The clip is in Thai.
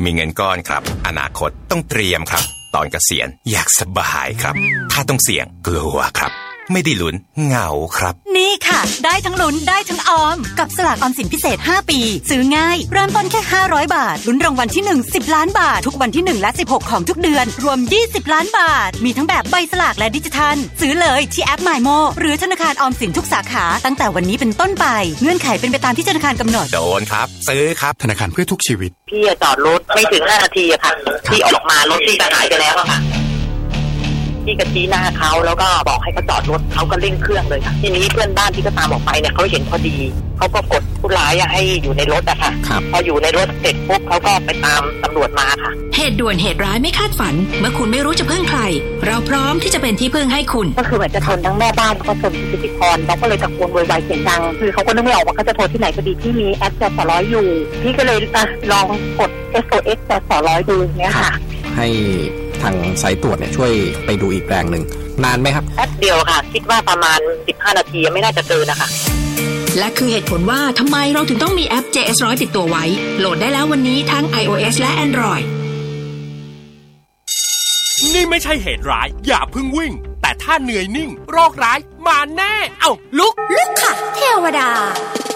มีเงินก้อนครับอนาคตต้องเตรียมครับตอนเกษียณอยากสบายครับถ้าต้องเสี่ยงกลัวครับไม่ได้ลุ้นเหงาครับนี่ค่ะได้ทั้งลุ้นได้ทั้งออมกับสลากออมสินพิเศษ5ปีซื้อง่ายเริ่มต้นแค่500บาทลุ้นรางวัลที่1 10ล้านบาททุกวันที่1และ16ของทุกเดือนรวม20ล้านบาทมีทั้งแบบใบสลากและดิจิทัลซื้อเลยที่แอป MyMo หรือธนาคารออมสินทุกสาขาตั้งแต่วันนี้เป็นต้นไปเงื่อนไขเป็นไปตามที่ธนาคารกำหนดโดนครับซื้อครับธนาคารเพื่อทุกชีวิตพี่จอดรถไม่ถึง5นาทีอะค่ะที่ออกมารถที่จะหายไปแล้วอะค่ะพี่ก็ชี้หน้าเขาแล้วก็บอกให้เขาจอดรถเขาก็เร่งเครื่องเลยค่ะทีนี้เพื่อนบ้านที่ก็ตามออกไปเนี่ยเขาเห็นพอดีเขาก็กดผู้ร้ายให้อยู่ในรถอะค่ะพออยู่ในรถเสร็จปุ๊บเขาก็ไปตามตำรวจมาค่ะเหตุด่วนเหตุร้ายไม่คาดฝันเมื่อคุณไม่รู้จะพึ่งใครเราพร้อมที่จะเป็นที่พึ่งให้คุณก็คือเหมือนจะชนทั้งแม่บ้านแล้วก็ชนพิธีกรเราก็เลยตะโกนโวยวายเสียงดังคือเขาก็นึกไม่ออกว่าเขาจะโทรที่ไหนพอดีที่มีแอปจสร้อยอยู่พี่ก็เลยลองกด SOS จสร้อยดูเนี่ยค่ะให้ทางสายตรวจเนี่ยช่วยไปดูอีกแรงหนึ่งนานไหมครับแป๊บเดียวค่ะคิดว่าประมาณ15นาทีไม่น่าจะเกินนะคะและคือเหตุผลว่าทำไมเราถึงต้องมีแอป JS100 ติดตัวไว้โหลดได้แล้ววันนี้ทั้ง iOS และ Android นี่ไม่ใช่เหตุร้ายอย่าเพิ่งวิ่งแต่ถ้าเหนื่อยนิ่งโรคร้ายมาแน่เอ้าลุกค่ะเทวดา